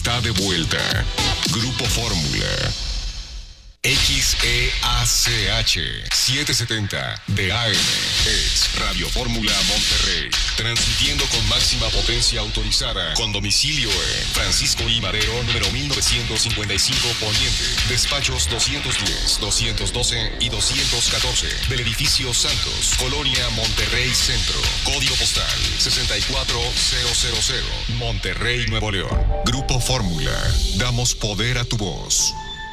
está de vuelta. Grupo Fórmula. XEACH 770 de AM es Radio Fórmula Monterrey, transmitiendo con máxima potencia autorizada, con domicilio en Francisco I. Madero, número 1955 Poniente, despachos 210, 212 y 214 del edificio Santos, Colonia Monterrey Centro, código postal 64000, Monterrey, Nuevo León. Grupo Fórmula, damos poder a tu voz.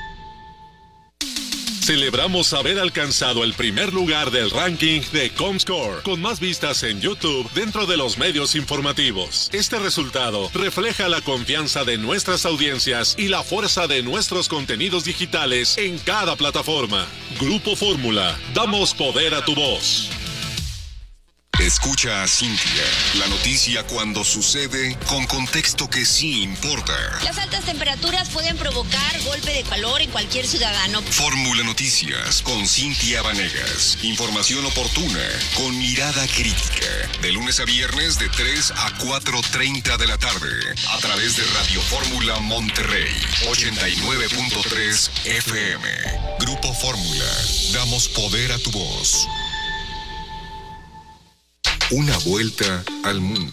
Celebramos haber alcanzado el primer lugar del ranking de Comscore, con más vistas en YouTube dentro de los medios informativos. Este resultado refleja la confianza de nuestras audiencias y la fuerza de nuestros contenidos digitales en cada plataforma. Grupo Fórmula, damos poder a tu voz. Escucha a Cintia, la noticia cuando sucede con contexto que sí importa. Las altas temperaturas pueden provocar golpe de calor en cualquier ciudadano. Fórmula Noticias con Cintia Vanegas. Información oportuna con mirada crítica. De lunes a viernes de 3 a 4:30 de la tarde. A través de Radio Fórmula Monterrey 89.3 FM. Grupo Fórmula. Damos poder a tu voz. Una vuelta al mundo.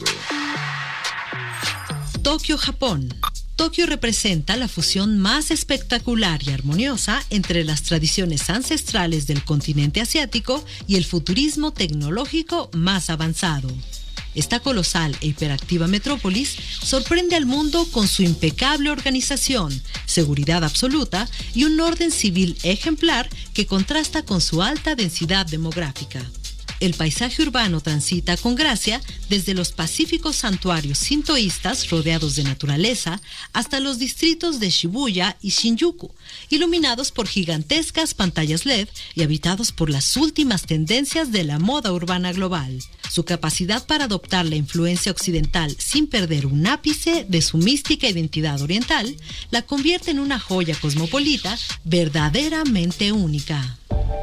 Tokio, Japón. Tokio representa la fusión más espectacular y armoniosa entre las tradiciones ancestrales del continente asiático y el futurismo tecnológico más avanzado. Esta colosal e hiperactiva metrópolis sorprende al mundo con su impecable organización, seguridad absoluta y un orden civil ejemplar que contrasta con su alta densidad demográfica. El paisaje urbano transita con gracia desde los pacíficos santuarios sintoístas rodeados de naturaleza hasta los distritos de Shibuya y Shinjuku, iluminados por gigantescas pantallas LED y habitados por las últimas tendencias de la moda urbana global. Su capacidad para adoptar la influencia occidental sin perder un ápice de su mística identidad oriental la convierte en una joya cosmopolita verdaderamente única.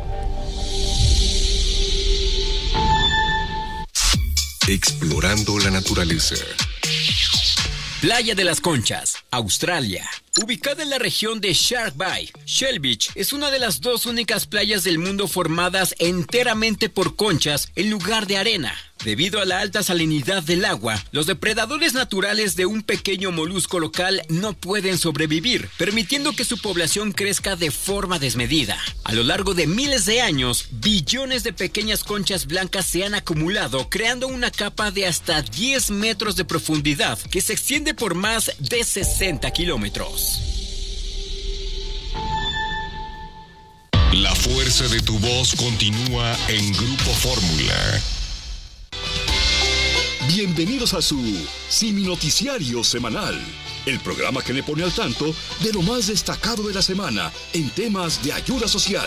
Explorando la naturaleza. Playa de las Conchas, Australia. Ubicada en la región de Shark Bay, Shell Beach es una de las dos únicas playas del mundo formadas enteramente por conchas en lugar de arena. Debido a la alta salinidad del agua, los depredadores naturales de un pequeño molusco local no pueden sobrevivir, permitiendo que su población crezca de forma desmedida. A lo largo de miles de años, billones de pequeñas conchas blancas se han acumulado, creando una capa de hasta 10 metros de profundidad que se extiende por más de 60 kilómetros. La fuerza de tu voz continúa en Grupo Fórmula. Bienvenidos a su Simi Noticiario Semanal, el programa que le pone al tanto de lo más destacado de la semana en temas de ayuda social.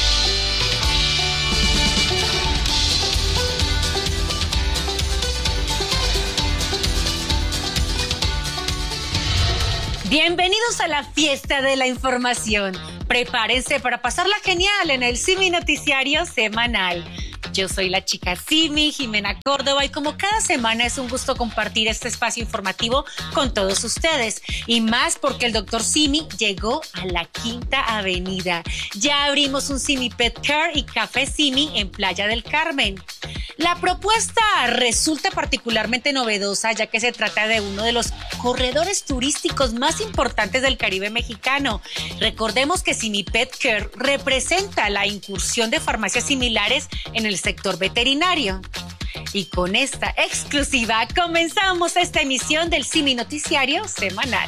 Bienvenidos a la fiesta de la información. Prepárense para pasarla genial en el Simi Noticiario Semanal. Yo soy la chica Simi, Jimena Córdoba, y como cada semana es un gusto compartir este espacio informativo con todos ustedes. Y más porque el Dr. Simi llegó a la Quinta Avenida. Ya abrimos un Simi Pet Care y Café Simi en Playa del Carmen. La propuesta resulta particularmente novedosa, ya que se trata de uno de los corredores turísticos más importantes del Caribe mexicano. Recordemos que Simi Pet Care representa la incursión de farmacias similares en el sector veterinario. Y con esta exclusiva comenzamos esta emisión del Simi Noticiario Semanal.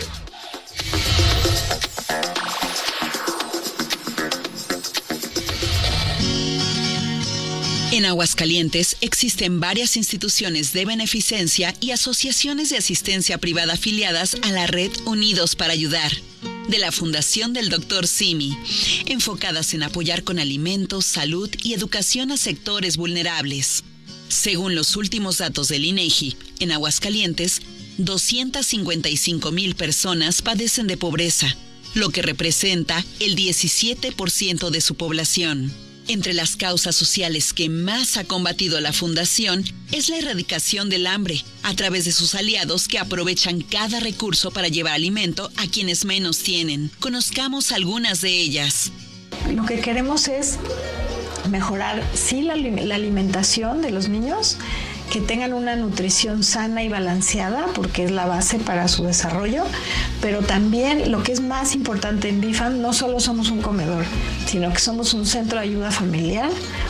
En Aguascalientes existen varias instituciones de beneficencia y asociaciones de asistencia privada afiliadas a la red Unidos para Ayudar, de la Fundación del Dr. Simi, enfocadas en apoyar con alimentos, salud y educación a sectores vulnerables. Según los últimos datos del INEGI, en Aguascalientes, 255,000 personas padecen de pobreza, lo que representa el 17% de su población. Entre las causas sociales que más ha combatido la Fundación es la erradicación del hambre, a través de sus aliados que aprovechan cada recurso para llevar alimento a quienes menos tienen. Conozcamos algunas de ellas. Lo que queremos es mejorar, sí, la alimentación de los niños, que tengan una nutrición sana y balanceada, porque es la base para su desarrollo, pero también lo que es más importante en BIFAM, no solo somos un comedor, sino que somos un centro de ayuda familiar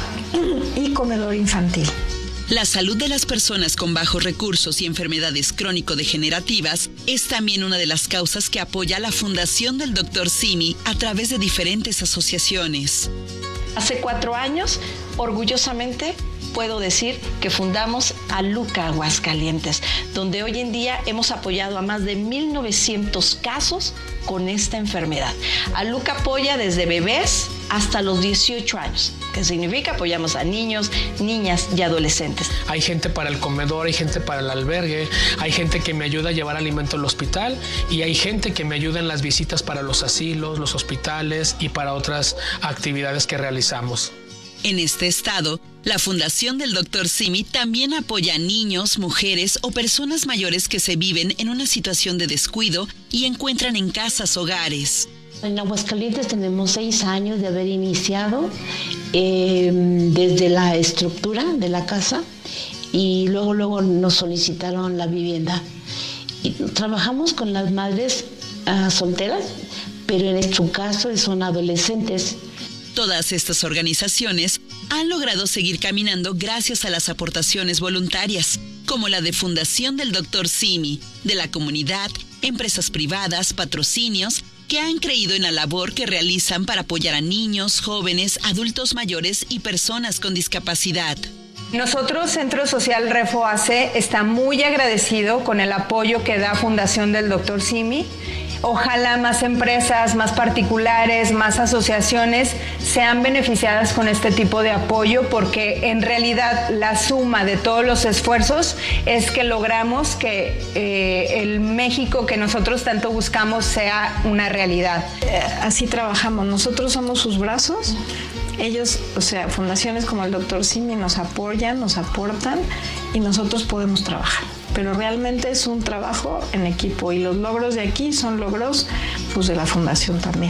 y comedor infantil. La salud de las personas con bajos recursos y enfermedades crónico-degenerativas es también una de las causas que apoya la Fundación del Dr. Simi a través de diferentes asociaciones. Hace 4 años, orgullosamente, puedo decir que fundamos Aluca Aguascalientes, donde hoy en día hemos apoyado a más de 1,900 casos con esta enfermedad. Aluca apoya desde bebés hasta los 18 años, que significa apoyamos a niños, niñas y adolescentes. Hay gente para el comedor, hay gente para el albergue, hay gente que me ayuda a llevar alimento al hospital y hay gente que me ayuda en las visitas para los asilos, los hospitales y para otras actividades que realizamos. En este estado, la Fundación del Dr. Simi también apoya a niños, mujeres o personas mayores que se viven en una situación de descuido y encuentran en casas hogares. En Aguascalientes tenemos 6 años de haber iniciado desde la estructura de la casa y luego nos solicitaron la vivienda. Y trabajamos con las madres solteras, pero en su caso son adolescentes. Todas estas organizaciones han logrado seguir caminando gracias a las aportaciones voluntarias, como la de Fundación del Dr. Simi, de la comunidad, empresas privadas, patrocinios, que han creído en la labor que realizan para apoyar a niños, jóvenes, adultos mayores y personas con discapacidad. Nosotros, Centro Social Refo AC, está muy agradecido con el apoyo que da Fundación del Dr. Simi. Ojalá más empresas, más particulares, más asociaciones sean beneficiadas con este tipo de apoyo, porque en realidad la suma de todos los esfuerzos es que logramos que el México que nosotros tanto buscamos sea una realidad. Así trabajamos, nosotros somos sus brazos. Ellos, fundaciones como el Dr. Simi nos apoyan, nos aportan y nosotros podemos trabajar. Pero realmente es un trabajo en equipo y los logros de aquí son logros de la fundación también.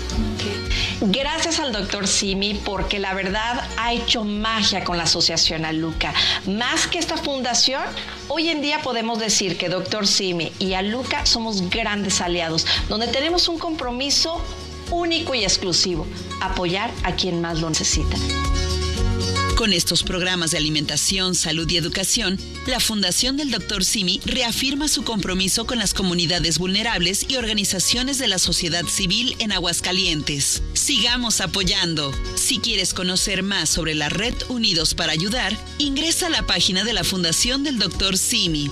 Gracias al Dr. Simi, porque la verdad ha hecho magia con la asociación Aluca. Más que esta fundación, hoy en día podemos decir que Dr. Simi y Aluca somos grandes aliados, donde tenemos un compromiso único y exclusivo: apoyar a quien más lo necesita. Con estos programas de alimentación, salud y educación, la Fundación del Dr. Simi reafirma su compromiso con las comunidades vulnerables y organizaciones de la sociedad civil en Aguascalientes. Sigamos apoyando. Si quieres conocer más sobre la Red Unidos para Ayudar, ingresa a la página de la Fundación del Dr. Simi,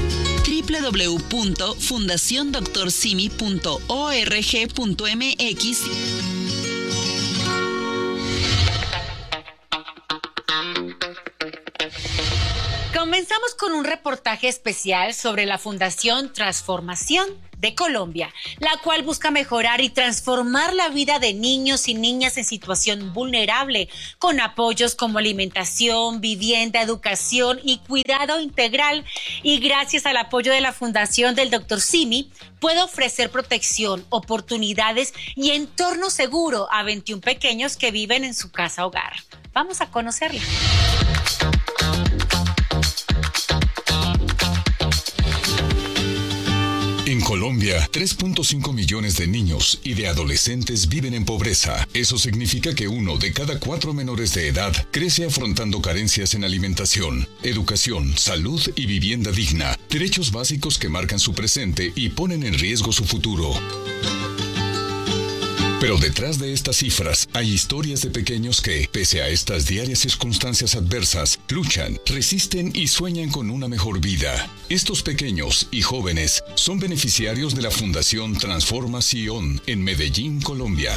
www.fundaciondoctorsimi.org.mx. Comenzamos con un reportaje especial sobre la Fundación Transformación de Colombia, la cual busca mejorar y transformar la vida de niños y niñas en situación vulnerable, con apoyos como alimentación, vivienda, educación y cuidado integral. Y gracias al apoyo de la Fundación del Dr. Simi, puede ofrecer protección, oportunidades y entorno seguro a 21 pequeños que viven en su casa hogar. Vamos a conocerla. En Colombia, 3.5 millones de niños y de adolescentes viven en pobreza. Eso significa que 1 de cada 4 menores de edad crece afrontando carencias en alimentación, educación, salud y vivienda digna, derechos básicos que marcan su presente y ponen en riesgo su futuro. Pero detrás de estas cifras hay historias de pequeños que, pese a estas diarias circunstancias adversas, luchan, resisten y sueñan con una mejor vida. Estos pequeños y jóvenes son beneficiarios de la Fundación Transformación en Medellín, Colombia.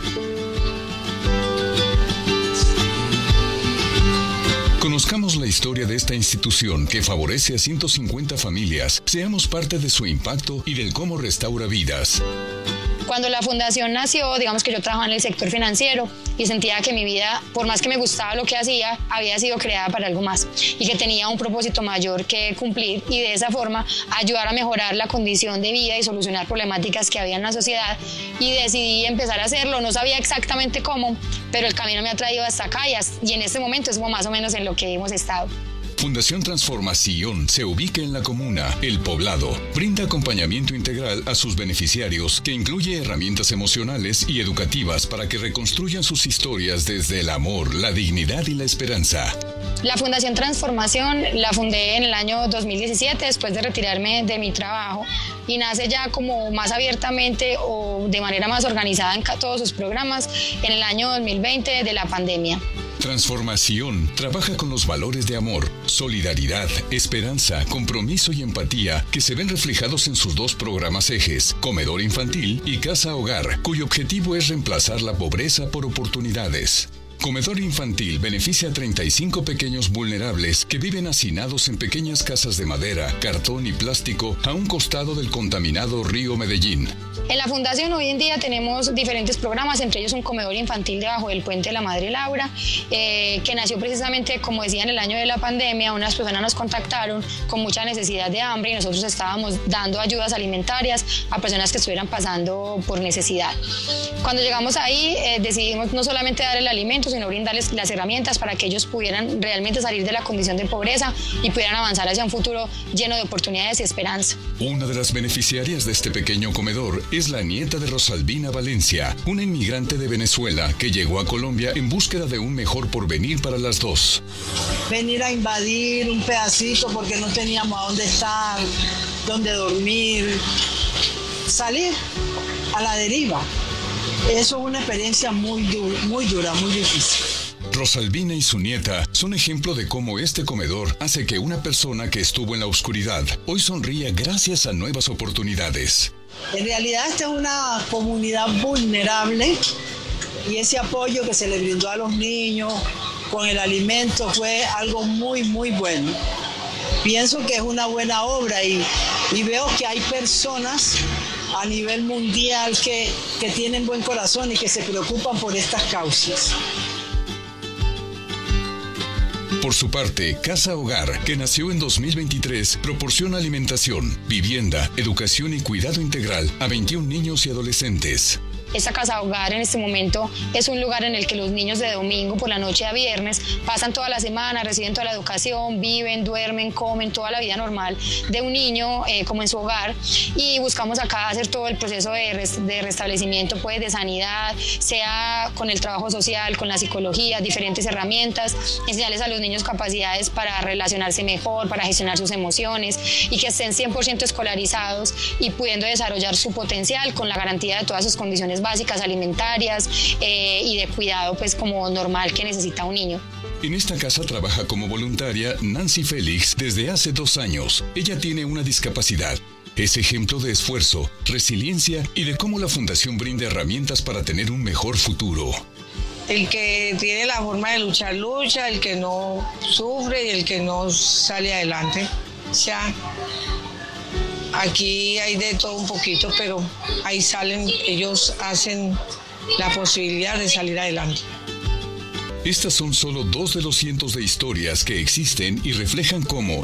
Conozcamos la historia de esta institución que favorece a 150 familias. Seamos parte de su impacto y del cómo restaura vidas. Cuando la fundación nació, digamos que yo trabajaba en el sector financiero y sentía que mi vida, por más que me gustaba lo que hacía, había sido creada para algo más y que tenía un propósito mayor que cumplir y de esa forma ayudar a mejorar la condición de vida y solucionar problemáticas que había en la sociedad, y decidí empezar a hacerlo. No sabía exactamente cómo, pero el camino me ha traído hasta acá y en este momento es como más o menos en lo que hemos estado. Fundación Transformación se ubica en la comuna El Poblado. Brinda acompañamiento integral a sus beneficiarios que incluye herramientas emocionales y educativas para que reconstruyan sus historias desde el amor, la dignidad y la esperanza. La Fundación Transformación la fundé en el año 2017 después de retirarme de mi trabajo y nace ya como más abiertamente o de manera más organizada en todos sus programas en el año 2020 de la pandemia. Transformación trabaja con los valores de amor, solidaridad, esperanza, compromiso y empatía que se ven reflejados en sus dos programas ejes, Comedor Infantil y Casa Hogar, cuyo objetivo es reemplazar la pobreza por oportunidades. Comedor Infantil beneficia a 35 pequeños vulnerables que viven hacinados en pequeñas casas de madera, cartón y plástico a un costado del contaminado río Medellín. En la Fundación hoy en día tenemos diferentes programas, entre ellos un comedor infantil debajo del puente de la Madre Laura, que nació precisamente, como decía, en el año de la pandemia. Unas personas nos contactaron con mucha necesidad de hambre y nosotros estábamos dando ayudas alimentarias a personas que estuvieran pasando por necesidad. Cuando llegamos ahí decidimos no solamente dar el alimento, sino brindarles las herramientas para que ellos pudieran realmente salir de la condición de pobreza y pudieran avanzar hacia un futuro lleno de oportunidades y esperanza. Una de las beneficiarias de este pequeño comedor es la nieta de Rosalvina Valencia, una inmigrante de Venezuela que llegó a Colombia en búsqueda de un mejor porvenir para las dos. Venir a invadir un pedacito porque no teníamos a dónde estar, dónde dormir, salir a la deriva. Eso es una experiencia muy dura, muy difícil. Rosalvina y su nieta son ejemplo de cómo este comedor hace que una persona que estuvo en la oscuridad hoy sonría gracias a nuevas oportunidades. En realidad esta es una comunidad vulnerable y ese apoyo que se le brindó a los niños con el alimento fue algo muy bueno. Pienso que es una buena obra y veo que hay personas a nivel mundial que tienen buen corazón y que se preocupan por estas causas. Por su parte, Casa Hogar, que nació en 2023, proporciona alimentación, vivienda, educación y cuidado integral a 21 niños y adolescentes. Esta Casa Hogar en este momento es un lugar en el que los niños de domingo por la noche a viernes pasan toda la semana, reciben toda la educación, viven, duermen, comen, toda la vida normal de un niño como en su hogar, y buscamos acá hacer todo el proceso de restablecimiento pues, de sanidad, sea con el trabajo social, con la psicología, diferentes herramientas, enseñarles a los niños capacidades para relacionarse mejor, para gestionar sus emociones y que estén 100% escolarizados y pudiendo desarrollar su potencial con la garantía de todas sus condiciones básicas alimentarias y de cuidado pues como normal que necesita un niño. En esta casa trabaja como voluntaria Nancy Félix desde hace 2 años. Ella tiene una discapacidad. Es ejemplo de esfuerzo, resiliencia y de cómo la fundación brinda herramientas para tener un mejor futuro. El que tiene la forma de luchar, lucha, el que no sufre y el que no sale adelante. Ya. Aquí hay de todo un poquito, pero ahí salen, ellos hacen la posibilidad de salir adelante. Estas son solo 2 de los cientos de historias que existen y reflejan cómo